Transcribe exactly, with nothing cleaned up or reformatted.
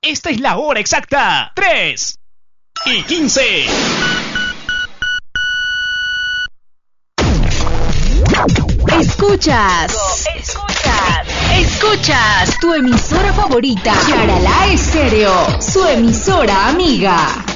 Esta es la hora exacta. tres y quince. Escuchas. Escuchas. Escuchas. Tu emisora favorita. Charalá Estéreo. Su emisora amiga.